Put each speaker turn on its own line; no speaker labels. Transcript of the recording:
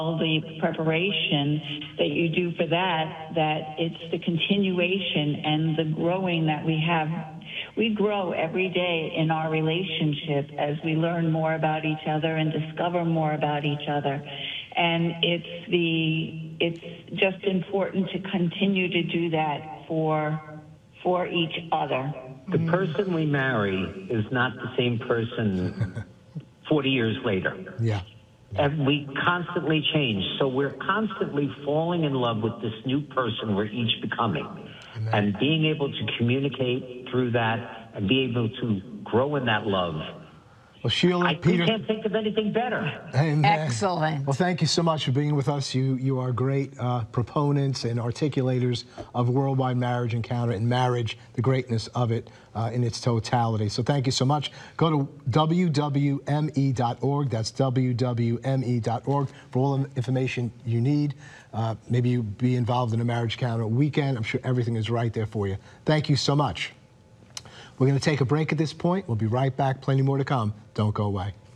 all the preparation that you do for that, that it's the continuation and the growing that we have. We grow every day in our relationship as we learn more about each other and discover more about each other. And it's just important to continue to do that for each other.
The person we marry is not the same person 40 years later.
Yeah.
And we constantly change. So we're constantly falling in love with this new person we're each becoming.
Amen.
And being able to communicate through that and be able to grow in that love.
Well, Sheila, Peter,
we can't think of anything better.
Amen.
Excellent.
Well, thank you so much for being with us. You are great proponents and articulators of Worldwide Marriage Encounter and marriage, the greatness of it in its totality. So thank you so much. Go to wwme.org. That's wwme.org for all the information you need. Maybe you be involved in a Marriage Encounter weekend. I'm sure everything is right there for you. Thank you so much. We're going to take a break at this point. We'll be right back. Plenty more to come. Don't go away.